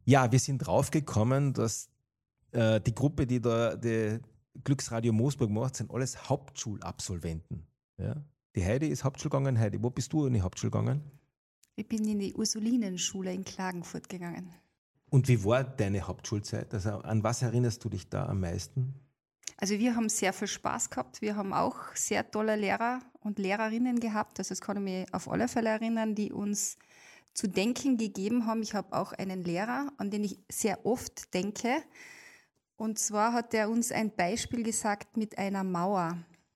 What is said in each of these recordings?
Ja, wir sind draufgekommen, dass die Gruppe, die da die Glücksradio Moosburg macht, sind alles Hauptschulabsolventen. Ja? Die Heidi ist Hauptschule gegangen. Heidi, wo bist du in die Hauptschule gegangen? Ich bin in die Ursulinenschule in Klagenfurt gegangen. Und wie war deine Hauptschulzeit? Also an was erinnerst du dich da am meisten? Also wir haben sehr viel Spaß gehabt. Wir haben auch sehr tolle Lehrer und Lehrerinnen gehabt. Also das kann ich mich auf alle Fälle erinnern, die uns zu denken gegeben haben. Ich habe auch einen Lehrer, an den ich sehr oft denke. Und zwar hat er uns ein Beispiel gesagt mit einer Mauer.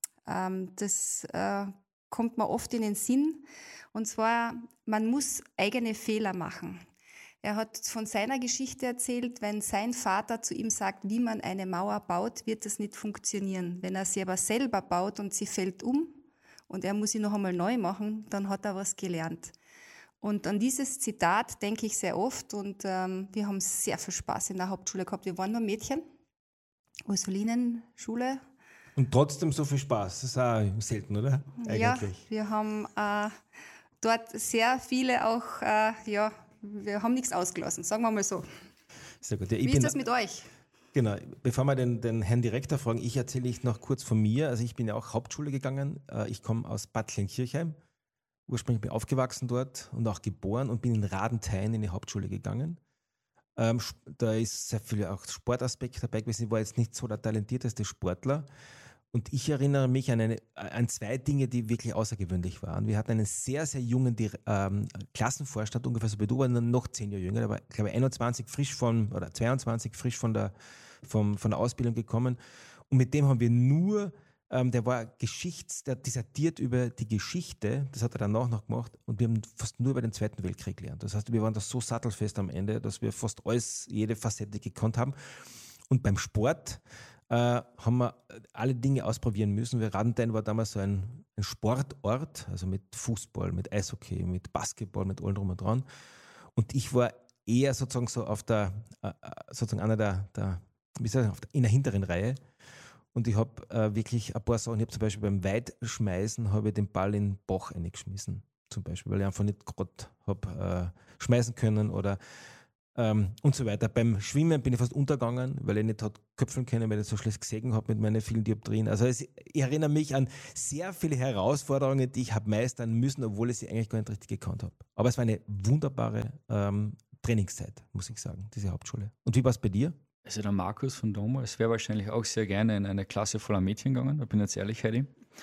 Das kommt mir oft in den Sinn. Und zwar, man muss eigene Fehler machen. Er hat von seiner Geschichte erzählt, wenn sein Vater zu ihm sagt, wie man eine Mauer baut, wird das nicht funktionieren. Wenn er sie aber selber baut und sie fällt um und er muss sie noch einmal neu machen, dann hat er was gelernt. Und an dieses Zitat denke ich sehr oft und wir haben sehr viel Spaß in der Hauptschule gehabt. Wir waren nur Mädchen, Ursulinenschule. Und trotzdem so viel Spaß. Das ist auch selten, oder? Eigentlich. Ja, wir haben dort sehr viele auch, wir haben nichts ausgelassen, sagen wir mal so. Sehr gut. Ja, Wie ist das mit euch? Genau, bevor wir den Herrn Direktor fragen, erzähle ich noch kurz von mir. Also ich bin ja auch Hauptschule gegangen. Ich komme aus Bad Kleinkirchheim. Ursprünglich bin ich aufgewachsen dort und auch geboren und bin in Radenthein in die Hauptschule gegangen. Da ist sehr viel auch Sportaspekt dabei gewesen. Ich war jetzt nicht so der talentierteste Sportler. Und ich erinnere mich an zwei Dinge, die wirklich außergewöhnlich waren. Wir hatten einen sehr, sehr jungen Klassenvorstand, ungefähr so wie du, war noch 10 Jahre jünger, der war, glaube ich, 22 oder 22 frisch von der Ausbildung gekommen. Und mit dem haben wir nur, der war der dissertiert über die Geschichte, das hat er danach noch gemacht, und wir haben fast nur über den Zweiten Weltkrieg gelernt. Das heißt, wir waren da so sattelfest am Ende, dass wir fast alles, jede Facette gekonnt haben. Und beim Sport haben wir alle Dinge ausprobieren müssen. Radenthein war damals so ein Sportort, also mit Fußball, mit Eishockey, mit Basketball, mit allem drum und dran. Und ich war eher sozusagen so auf sozusagen einer in der hinteren Reihe. Und ich habe wirklich ein paar Sachen, ich habe zum Beispiel beim Weitschmeißen habe ich den Ball in den Bach reingeschmissen, zum Beispiel, weil ich einfach nicht gerade habe schmeißen können oder und so weiter. Beim Schwimmen bin ich fast untergegangen, weil ich nicht köpfeln können, weil ich so schlecht gesehen habe mit meinen vielen Dioptrien. Also ich erinnere mich an sehr viele Herausforderungen, die ich habe meistern müssen, obwohl ich sie eigentlich gar nicht richtig gekannt habe. Aber es war eine wunderbare Trainingszeit, muss ich sagen, diese Hauptschule. Und wie war es bei dir? Also der Markus von damals wäre wahrscheinlich auch sehr gerne in eine Klasse voller Mädchen gegangen, da bin ich jetzt ehrlich, Heidi.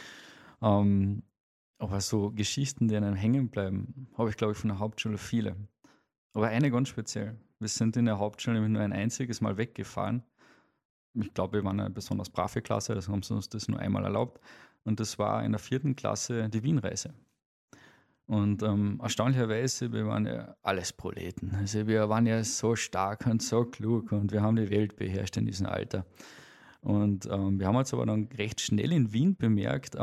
Aber so Geschichten, die einem hängen bleiben, habe ich, glaube ich, von der Hauptschule viele. Aber eine ganz speziell. Wir sind in der Hauptschule nämlich nur ein einziges Mal weggefahren. Ich glaube, wir waren eine besonders brave Klasse, das haben sie uns das nur einmal erlaubt. Und das war in der 4. Klasse die Wienreise. Und erstaunlicherweise, wir waren ja alles Proleten. Also wir waren ja so stark und so klug und wir haben die Welt beherrscht in diesem Alter. Und wir haben uns aber dann recht schnell in Wien bemerkt,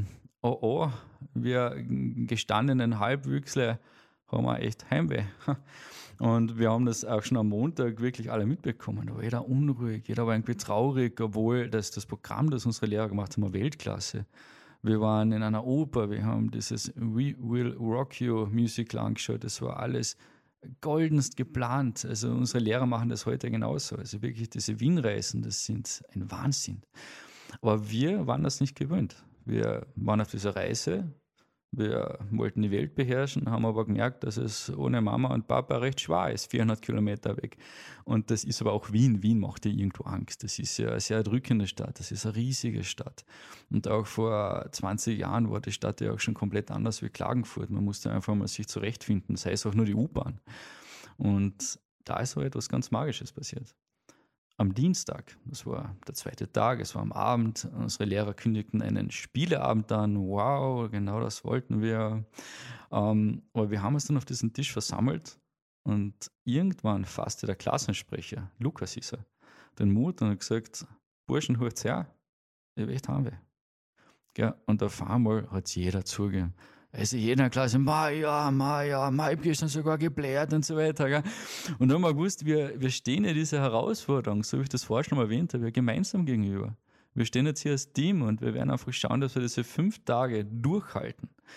wir gestandenen Halbwüchsler haben wir echt Heimweh. Und wir haben das auch schon am Montag wirklich alle mitbekommen. Da war jeder unruhig, jeder war irgendwie traurig, obwohl das Programm, das unsere Lehrer gemacht haben, war Weltklasse. Wir waren in einer Oper, wir haben dieses We Will Rock You Musical angeschaut. Das war alles goldenst geplant. Also unsere Lehrer machen das heute genauso. Also wirklich diese Wienreisen, das sind ein Wahnsinn. Aber wir waren das nicht gewöhnt. Wir waren auf dieser Reise. Wir wollten die Welt beherrschen, haben aber gemerkt, dass es ohne Mama und Papa recht schwer ist, 400 Kilometer weg. Und das ist aber auch Wien. Wien macht ja irgendwo Angst. Das ist ja eine sehr erdrückende Stadt. Das ist eine riesige Stadt. Und auch vor 20 Jahren war die Stadt ja auch schon komplett anders wie Klagenfurt. Man musste einfach mal sich zurechtfinden, sei es auch nur die U-Bahn. Und da ist so etwas ganz Magisches passiert. Am Dienstag, das war der 2. Tag, es war am Abend, unsere Lehrer kündigten einen Spieleabend an. Wow, genau das wollten wir. Aber wir haben uns dann auf diesen Tisch versammelt und irgendwann fasste der Klassensprecher, Lukas hieß er, den Mut und hat gesagt, Burschen, hört's her, ihr echt haben wir. Ja, und auf einmal hat es jeder zugegeben. Also jeder in der Klasse, ich bin gestern sogar gebläht und so weiter. Gell? Und dann haben wir gewusst, wir stehen ja dieser Herausforderung, so wie ich das vorher schon mal erwähnt habe, gemeinsam gegenüber. Wir stehen jetzt hier als Team und wir werden einfach schauen, dass wir diese 5 Tage durchhalten.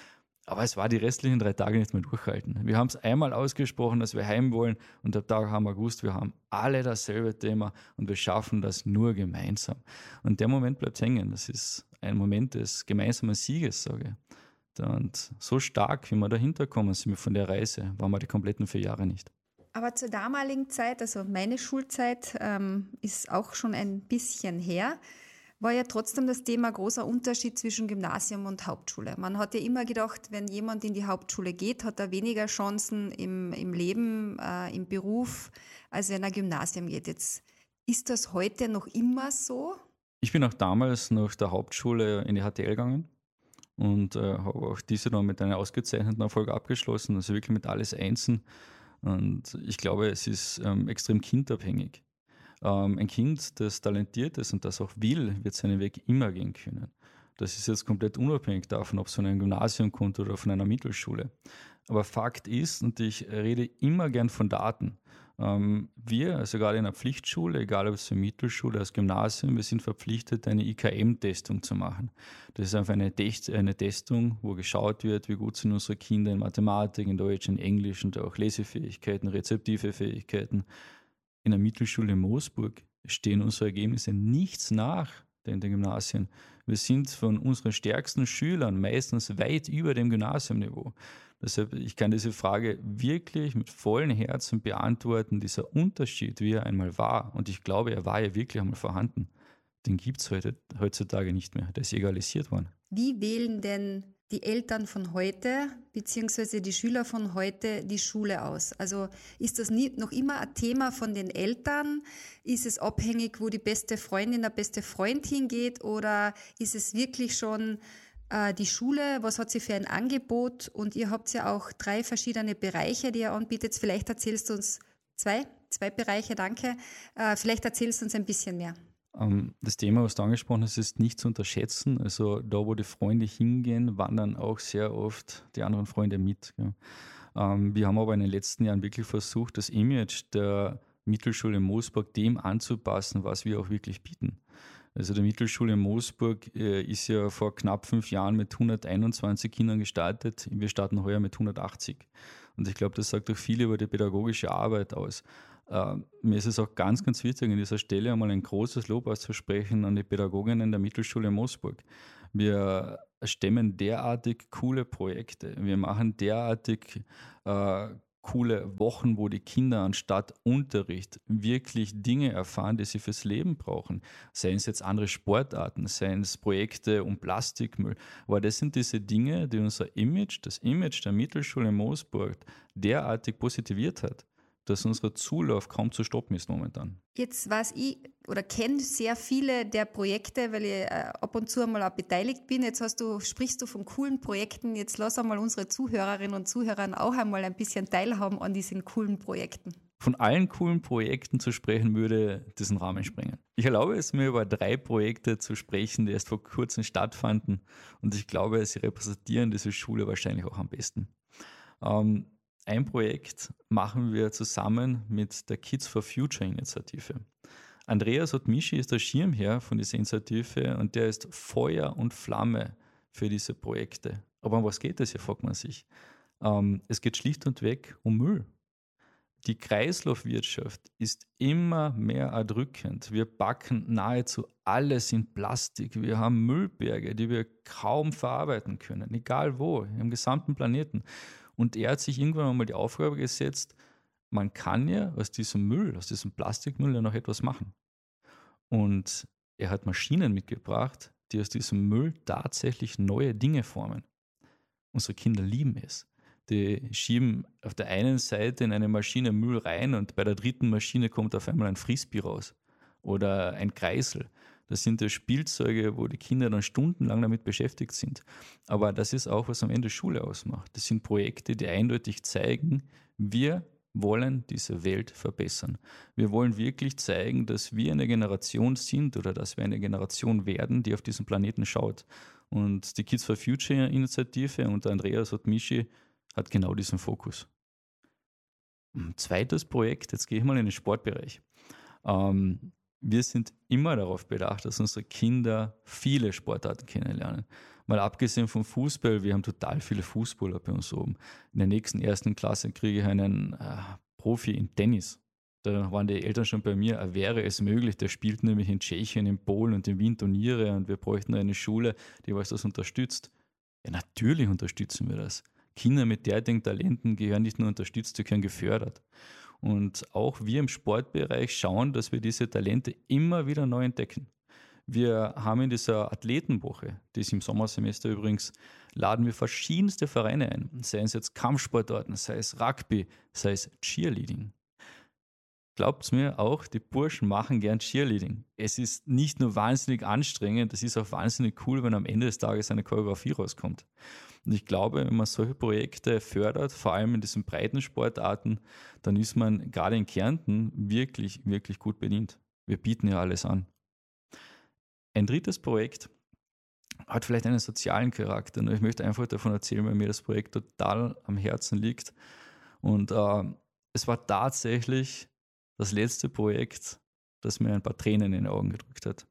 Aber es war die restlichen 3 Tage nicht mehr durchhalten. Wir haben es einmal ausgesprochen, dass wir heim wollen und ab da haben wir gewusst, wir haben alle dasselbe Thema und wir schaffen das nur gemeinsam. Und der Moment bleibt hängen. Das ist ein Moment des gemeinsamen Sieges, sage ich. Und so stark, wie wir dahinter kommen, sind wir von der Reise, waren wir die kompletten 4 Jahre nicht. Aber zur damaligen Zeit, also meine Schulzeit ist auch schon ein bisschen her, war ja trotzdem das Thema großer Unterschied zwischen Gymnasium und Hauptschule. Man hat ja immer gedacht, wenn jemand in die Hauptschule geht, hat er weniger Chancen im Leben, im Beruf, als wenn er Gymnasium geht. Jetzt ist das heute noch immer so? Ich bin auch damals nach der Hauptschule in die HTL gegangen und habe auch diese dann mit einer ausgezeichneten Erfolg abgeschlossen, also wirklich mit alles Einsen. Und ich glaube, es ist extrem kindabhängig. Ein Kind, das talentiert ist und das auch will, wird seinen Weg immer gehen können. Das ist jetzt komplett unabhängig davon, ob es von einem Gymnasium kommt oder von einer Mittelschule. Aber Fakt ist, und ich rede immer gern von Daten, wir, also gerade in einer Pflichtschule, egal ob es eine Mittelschule, als Gymnasium, wir sind verpflichtet, eine IKM-Testung zu machen. Das ist einfach eine Testung, wo geschaut wird, wie gut sind unsere Kinder in Mathematik, in Deutsch, in Englisch und auch Lesefähigkeiten, rezeptive Fähigkeiten. In der Mittelschule in Moosburg stehen unsere Ergebnisse nichts nach den Gymnasien. Wir sind von unseren stärksten Schülern meistens weit über dem Gymnasiumniveau. Deshalb, ich kann diese Frage wirklich mit vollem Herzen beantworten. Dieser Unterschied, wie er einmal war, und ich glaube, er war ja wirklich einmal vorhanden, den gibt es heutzutage nicht mehr. Der ist egalisiert worden. Wie wählen denn die Eltern von heute bzw. die Schüler von heute die Schule aus? Also ist das noch immer ein Thema von den Eltern? Ist es abhängig, wo die beste Freundin, der beste Freund hingeht? Oder ist es wirklich schon die Schule? Was hat sie für ein Angebot? Und ihr habt ja auch 3 verschiedene Bereiche, die ihr anbietet. Vielleicht erzählst du uns zwei Bereiche, danke. Vielleicht erzählst du uns ein bisschen mehr. Das Thema, was du angesprochen hast, ist nicht zu unterschätzen. Also da, wo die Freunde hingehen, wandern auch sehr oft die anderen Freunde mit. Ja. Wir haben aber in den letzten Jahren wirklich versucht, das Image der Mittelschule Moosburg dem anzupassen, was wir auch wirklich bieten. Also die Mittelschule Moosburg ist ja vor knapp 5 Jahren mit 121 Kindern gestartet. Wir starten heuer mit 180. Und ich glaube, das sagt auch viel über die pädagogische Arbeit aus. Mir ist es auch ganz, ganz wichtig, an dieser Stelle einmal ein großes Lob auszusprechen an die Pädagoginnen der Mittelschule Moosburg. Wir stemmen derartig coole Projekte. Wir machen derartig coole Wochen, wo die Kinder anstatt Unterricht wirklich Dinge erfahren, die sie fürs Leben brauchen. Seien es jetzt andere Sportarten, seien es Projekte um Plastikmüll. Aber das sind diese Dinge, die unser Image, das Image der Mittelschule Moosburg derartig positiviert hat, dass unser Zulauf kaum zu stoppen ist momentan. Jetzt weiß ich oder kenne sehr viele der Projekte, weil ich ab und zu einmal auch beteiligt bin. Jetzt sprichst du von coolen Projekten. Jetzt lass einmal unsere Zuhörerinnen und Zuhörer auch einmal ein bisschen teilhaben an diesen coolen Projekten. Von allen coolen Projekten zu sprechen, würde diesen Rahmen sprengen. Ich erlaube es mir, über 3 Projekte zu sprechen, die erst vor kurzem stattfanden. Und ich glaube, sie repräsentieren diese Schule wahrscheinlich auch am besten. Ein Projekt machen wir zusammen mit der Kids for Future Initiative. Andreas Otmischi ist der Schirmherr von dieser Initiative und der ist Feuer und Flamme für diese Projekte. Aber um was geht es hier, fragt man sich. Es geht schlicht und weg um Müll. Die Kreislaufwirtschaft ist immer mehr erdrückend. Wir packen nahezu alles in Plastik. Wir haben Müllberge, die wir kaum verarbeiten können, egal wo, im gesamten Planeten. Und er hat sich irgendwann einmal die Aufgabe gesetzt, man kann ja aus diesem Müll, aus diesem Plastikmüll ja noch etwas machen. Und er hat Maschinen mitgebracht, die aus diesem Müll tatsächlich neue Dinge formen. Unsere Kinder lieben es. Die schieben auf der einen Seite in eine Maschine Müll rein und bei der 3. Maschine kommt auf einmal ein Frisbee raus oder ein Kreisel. Das sind ja Spielzeuge, wo die Kinder dann stundenlang damit beschäftigt sind. Aber das ist auch, was am Ende Schule ausmacht. Das sind Projekte, die eindeutig zeigen, wir wollen diese Welt verbessern. Wir wollen wirklich zeigen, dass wir eine Generation sind oder dass wir eine Generation werden, die auf diesen Planeten schaut. Und die Kids for Future Initiative unter Andreas Otmischi hat genau diesen Fokus. Ein zweites Projekt, jetzt gehe ich mal in den Sportbereich. Wir sind immer darauf bedacht, dass unsere Kinder viele Sportarten kennenlernen. Mal abgesehen vom Fußball, wir haben total viele Fußballer bei uns oben. In der nächsten ersten Klasse kriege ich einen Profi in Tennis. Da waren die Eltern schon bei mir, wäre es möglich, der spielt nämlich in Tschechien, in Polen und in Wien Turniere und wir bräuchten eine Schule, die was das unterstützt. Ja, natürlich unterstützen wir das. Kinder mit derartigen Talenten gehören nicht nur unterstützt, sie gehören gefördert. Und auch wir im Sportbereich schauen, dass wir diese Talente immer wieder neu entdecken. Wir haben in dieser Athletenwoche, die ist im Sommersemester übrigens, laden wir verschiedenste Vereine ein. Sei es jetzt Kampfsportarten, sei es Rugby, sei es Cheerleading. Glaubt's mir auch, die Burschen machen gern Cheerleading. Es ist nicht nur wahnsinnig anstrengend, es ist auch wahnsinnig cool, wenn am Ende des Tages eine Choreografie rauskommt. Und ich glaube, wenn man solche Projekte fördert, vor allem in diesen breiten Sportarten, dann ist man gerade in Kärnten wirklich, wirklich gut bedient. Wir bieten ja alles an. Ein drittes Projekt hat vielleicht einen sozialen Charakter. Und ich möchte einfach davon erzählen, weil mir das Projekt total am Herzen liegt. Und es war tatsächlich das letzte Projekt, das mir ein paar Tränen in die Augen gedrückt hat.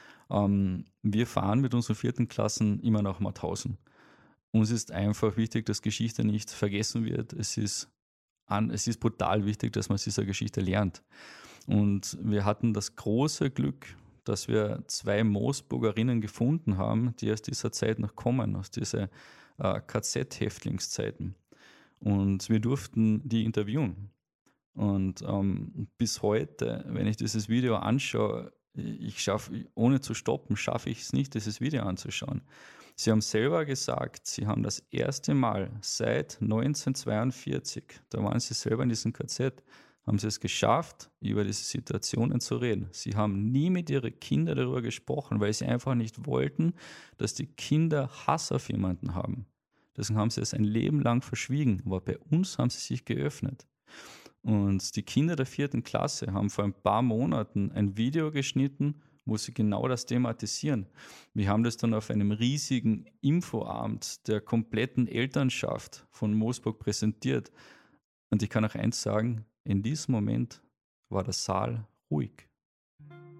Wir fahren mit unseren 4. Klassen immer nach Mauthausen. Uns ist einfach wichtig, dass Geschichte nicht vergessen wird. Es ist brutal wichtig, dass man aus dieser Geschichte lernt. Und wir hatten das große Glück, dass wir 2 Moosburgerinnen gefunden haben, die aus dieser Zeit noch kommen, aus diesen KZ-Häftlingszeiten. Und wir durften die interviewen. Und bis heute, wenn ich dieses Video anschaue, ohne zu stoppen, schaffe ich es nicht, dieses Video anzuschauen. Sie haben selber gesagt, sie haben das erste Mal seit 1942, da waren sie selber in diesem KZ, haben sie es geschafft, über diese Situationen zu reden. Sie haben nie mit ihren Kindern darüber gesprochen, weil sie einfach nicht wollten, dass die Kinder Hass auf jemanden haben. Deswegen haben sie es ein Leben lang verschwiegen, aber bei uns haben sie sich geöffnet. Und die Kinder der 4. Klasse haben vor ein paar Monaten ein Video geschnitten, wo sie genau das thematisieren. Wir haben das dann auf einem riesigen Infoabend der kompletten Elternschaft von Moosburg präsentiert. Und ich kann auch eins sagen, in diesem Moment war der Saal ruhig.